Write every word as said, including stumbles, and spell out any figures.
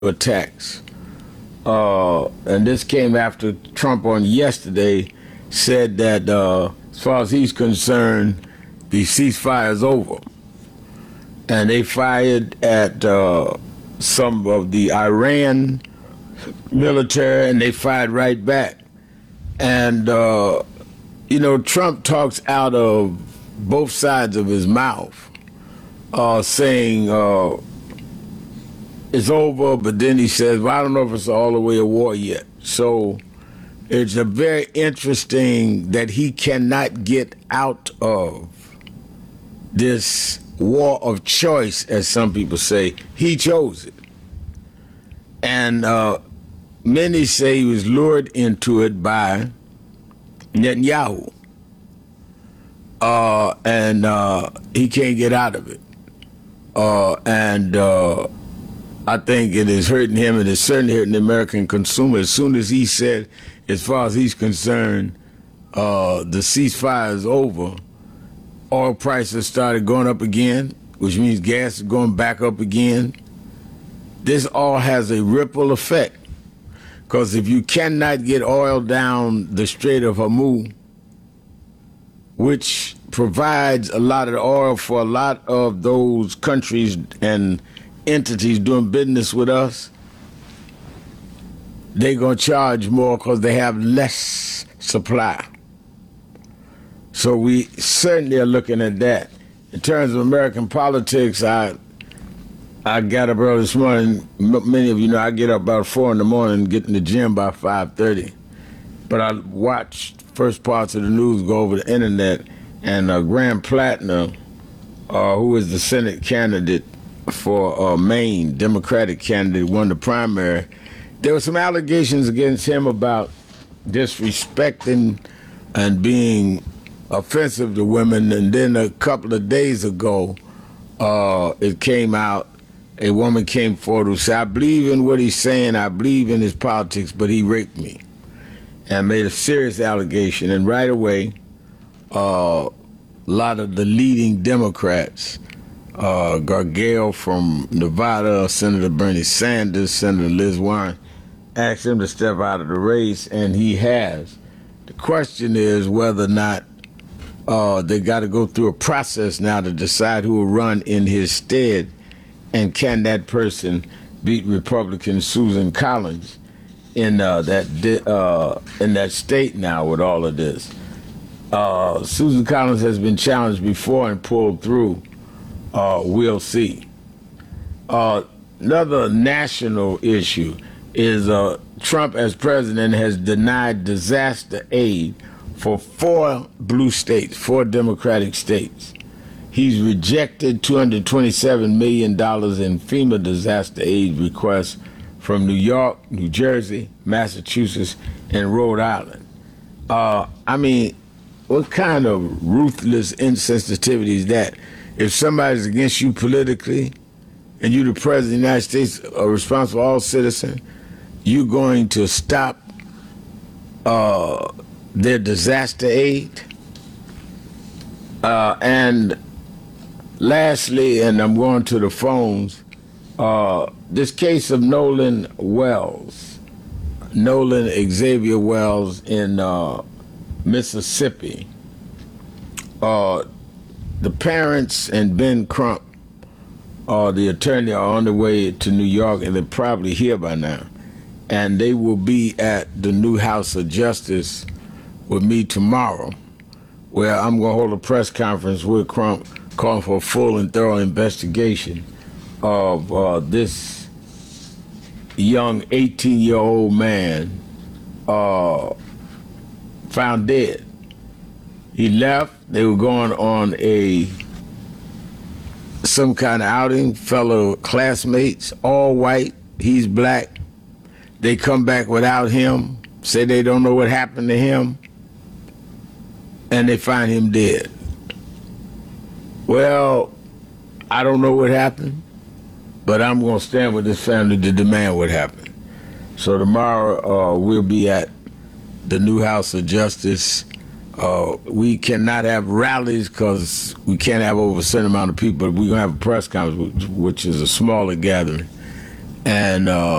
attacks. Uh, and this came after Trump on yesterday said that uh, as far as he's concerned, the ceasefire is over. And they fired at uh, some of the Iran military, and they fired right back. And, uh, you know, Trump talks out of both sides of his mouth, uh, saying uh, it's over, but then he says, well, I don't know if it's all the way a war yet. So it's a very interesting that he cannot get out of this war of choice, as some people say. He chose it. And uh, many say he was lured into it by Netanyahu. Uh, and uh, he can't get out of it. Uh, and uh, I think it is hurting him, and it's certainly hurting the American consumer. As soon as he said, as far as he's concerned, uh, the ceasefire is over, oil prices started going up again, which means gas is going back up again. This all has a ripple effect, because if you cannot get oil down the Strait of Hormuz, which provides a lot of the oil for a lot of those countries and entities doing business with us, they're going to charge more because they have less supply. So we certainly are looking at that. In terms of American politics, I I got up early this morning. M- many of you know I get up about four in the morning and get in the gym by five thirty. But I watched first parts of the news go over the internet, and uh, Graham Plattner, uh, who is the Senate candidate for uh, Maine, Democratic candidate, won the primary. There were some allegations against him about disrespecting and being offensive to women, and then a couple of days ago, uh, it came out, a woman came forward who said, I believe in what he's saying, I believe in his politics, but he raped me, and made a serious allegation. And right away, uh, a lot of the leading Democrats, uh, Gargale from Nevada, Senator Bernie Sanders, Senator Liz Warren, asked him to step out of the race, and he has. The question is whether or not uh, they got to go through a process now to decide who will run in his stead, and can that person beat Republican Susan Collins in uh, that di- uh, in that state now with all of this. Uh, Susan Collins has been challenged before and pulled through. Uh, we'll see. Uh, another national issue is uh, Trump as president has denied disaster aid for four blue states, four Democratic states. He's rejected two hundred twenty-seven million dollars in FEMA disaster aid requests from New York, New Jersey, Massachusetts, and Rhode Island. Uh, I mean, what kind of ruthless insensitivity is that? If somebody's against you politically and you're the president of the United States, a responsible all citizen, you're going to stop uh, their disaster aid? Uh, and lastly, and I'm going to the phones, uh, this case of Nolan Wells, Nolan Xavier Wells in uh, Mississippi. Uh, the parents and Ben Crump, uh, the attorney, are on the way to New York, and they're probably here by now. And they will be at the new House of Justice with me tomorrow, where I'm going to hold a press conference with Crump calling for a full and thorough investigation of uh, this young eighteen-year-old man uh, found dead. He left. They were going on a some kind of outing, fellow classmates, all white. He's black. They come back without him, say they don't know what happened to him, and they find him dead. Well, I don't know what happened, but I'm going to stand with this family to demand what happened. So tomorrow uh, we'll be at the new House of Justice. Uh, we cannot have rallies because we can't have over a certain amount of people, but we're going to have a press conference, which, which is a smaller gathering. and uh,